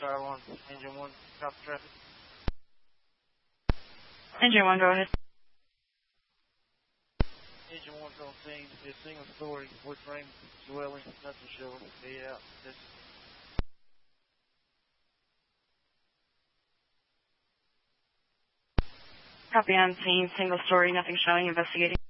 fire alarm. Engine 1, copy traffic. Engine 1, go ahead. Engine 1's on scene. It's single story. Wood frame swelling. Nothing showing. Be out. Copy on scene. Single story. Nothing showing. Investigating.